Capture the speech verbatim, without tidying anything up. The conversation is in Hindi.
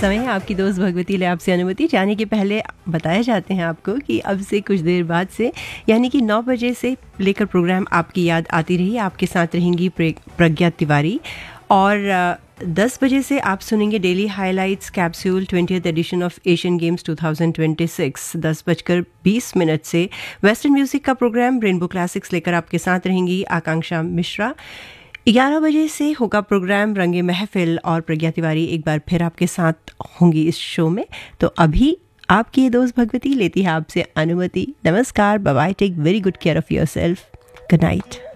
समय है आपकी दोस्त भगवती ले आपसे अनुमति। जाने के पहले बताया जाते हैं आपको कि अब से कुछ देर बाद से यानी कि नौ बजे से लेकर प्रोग्राम आपकी याद आती रही आपके साथ रहेंगी प्रज्ञा तिवारी, और दस बजे से आप सुनेंगे daily highlights capsule twentieth addition of Asian games two thousand twenty six. दस बजकर बीस मिनट से वेस्टर्न म्यूजिक का प्रोग्राम रेनबो क्लासिक्स लेकर आपके साथ रहेंगी आकांक्षा मिश्रा। ग्यारह बजे से होगा प्रोग्राम रंगे महफिल और प्रज्ञा तिवारी एक बार फिर आपके साथ होंगी इस शो में। तो अभी आपकी दोस्त भगवती लेती है आपसे अनुमति। नमस्कार, bye bye, take very good care of yourself, good night.